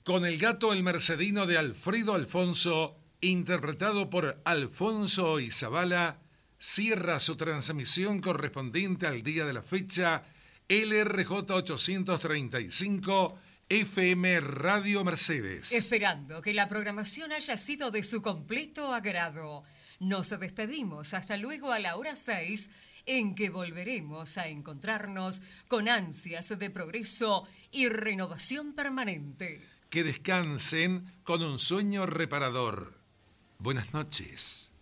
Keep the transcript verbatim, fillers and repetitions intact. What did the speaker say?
Con el gato el mercedino de Alfredo Alfonso, interpretado por Alfonso Izabala, cierra su transmisión correspondiente al día de la fecha L R J ochocientos treinta y cinco F M Radio Mercedes. Esperando que la programación haya sido de su completo agrado, nos despedimos hasta luego a la hora seis, en que volveremos a encontrarnos con ansias de progreso y renovación permanente. Que descansen con un sueño reparador. Buenas noches.